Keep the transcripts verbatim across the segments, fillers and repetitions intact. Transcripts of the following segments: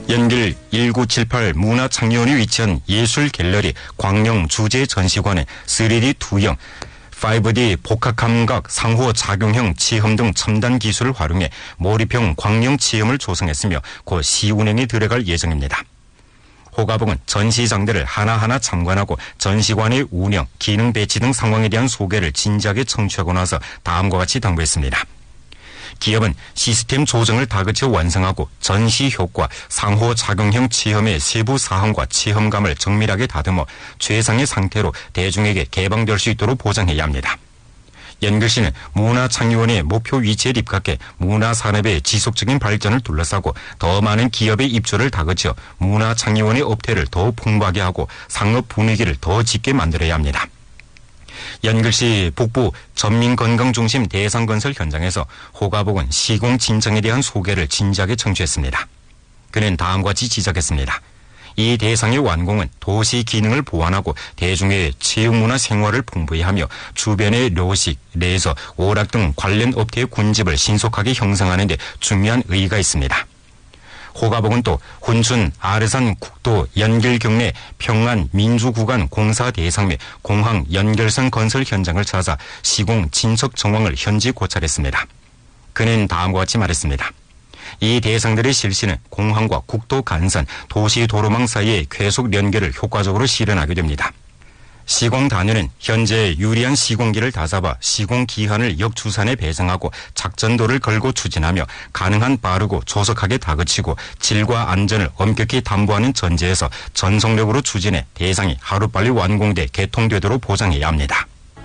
연길 일구칠팔 문화창의원이 위치한 예술갤러리 광영 주제전시관의 쓰리디 투영, 파이브디 복합감각 상호작용형 치험 등 첨단 기술을 활용해 몰입형 광영 치험을 조성했으며 곧 시운행에 들어갈 예정입니다. 호가복은 전시장들을 하나하나 참관하고 전시관의 운영, 기능 배치 등 상황에 대한 소개를 진지하게 청취하고 나서 다음과 같이 당부했습니다. 기업은 시스템 조정을 다그쳐 완성하고 전시 효과, 상호작용형 치험의 세부 사항과 치험감을 정밀하게 다듬어 최상의 상태로 대중에게 개방될 수 있도록 보장해야 합니다. 연길시는 문화창의원의 목표 위치에 입각해 문화산업의 지속적인 발전을 둘러싸고 더 많은 기업의 입주를 다그쳐 문화창의원의 업태를 더 풍부하게 하고 상업 분위기를 더 짙게 만들어야 합니다. 연길시 북부 전민건강중심 대상건설 현장에서 호가복은 시공 진정에 대한 소개를 진지하게 청취했습니다. 그는 다음과 같이 지적했습니다. 이 대상의 완공은 도시 기능을 보완하고 대중의 체육문화 생활을 풍부히 하며 주변의 료식, 레저, 오락 등 관련 업태의 군집을 신속하게 형성하는 데 중요한 의의가 있습니다. 호가복은 또 훈춘 아르산 국도 연길 경내 평안 민주구간 공사 대상 및 공항 연결선 건설 현장을 찾아 시공 진척 정황을 현지 고찰했습니다. 그는 다음과 같이 말했습니다. 이 대상들의 실시는 공항과 국도 간선, 도시 도로망 사이의 쾌속 연결을 효과적으로 실현하게 됩니다. 시공 단위는 현재 유리한 시공기를 다잡아 시공 기한을 역추산에 배정하고 작전도를 걸고 추진하며 가능한 빠르고 조속하게 다그치고 질과 안전을 엄격히 담보하는 전제에서 전속력으로 추진해 대상이 하루빨리 완공돼 개통되도록 보장해야 합니다.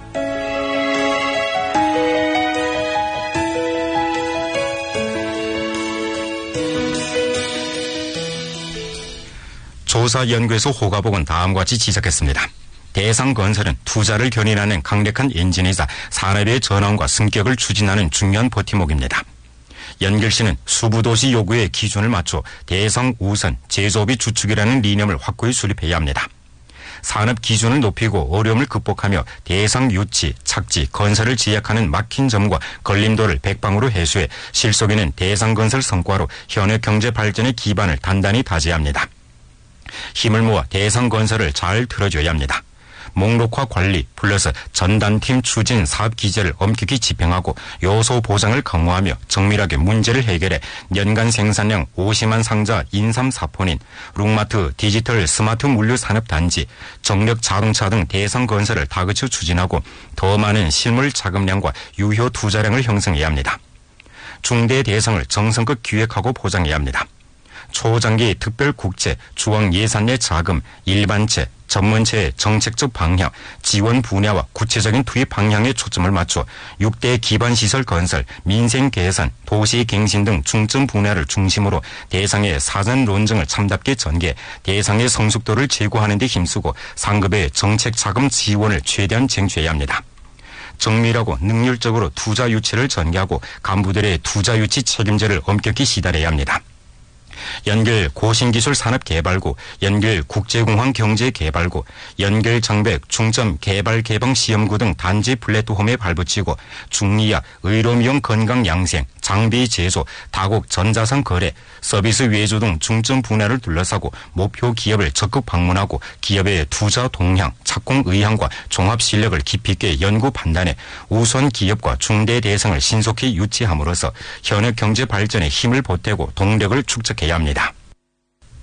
조사연구소 호가복은 다음과 같이 지적했습니다. 대상건설은 투자를 견인하는 강력한 엔진이자 산업의 전환과 승격을 추진하는 중요한 버팀목입니다. 연길시는 수부도시 요구의 기준을 맞춰 대상 우선, 제조업이 주축이라는理念을 확고히 수립해야 합니다. 산업 기준을 높이고 어려움을 극복하며 대상 유치, 착지, 건설을 제약하는 막힌 점과 걸림돌을 백방으로 해소해 실속있는 대상건설 성과로 현역 경제 발전의 기반을 단단히 다져야 합니다. 힘을 모아 대상건설을 잘 틀어줘야 합니다. 목록화 관리 플러스 전단팀 추진 사업 기제를 엄격히 집행하고 요소 보장을 강화하며 정밀하게 문제를 해결해 연간 생산량 오십만 상자 인삼 사포닌, 룩마트 디지털 스마트 물류 산업단지, 정력 자동차 등 대상 건설을 다그쳐 추진하고 더 많은 실물 자금량과 유효 투자량을 형성해야 합니다. 중대 대상을 정성껏 기획하고 보장해야 합니다. 초장기 특별국제, 중앙 예산 내 자금, 일반체, 전문체의 정책적 방향, 지원 분야와 구체적인 투입 방향에 초점을 맞춰 육 대 기반시설 건설, 민생 개선, 도시 갱신 등 중점 분야를 중심으로 대상의 사전 논증을 참답게 전개, 대상의 성숙도를 제고하는 데 힘쓰고 상급의 정책 자금 지원을 최대한 쟁취해야 합니다. 정밀하고 능률적으로 투자 유치를 전개하고 간부들의 투자 유치 책임제를 엄격히 시달해야 합니다. 연길 고신기술 산업개발구, 연길 국제공항 경제개발구, 연길 장백 중점 개발 개방 시험구 등 단지 플랫폼에 발붙이고 중의약, 의료미용 건강양생, 장비 제조, 다국 전자상 거래, 서비스 외주 등 중점 분야를 둘러싸고 목표 기업을 적극 방문하고 기업의 투자 동향, 착공 의향과 종합 실력을 깊이 있게 연구 판단해 우선 기업과 중대 대상을 신속히 유치함으로써 현역 경제 발전에 힘을 보태고 동력을 축적해야 합니다.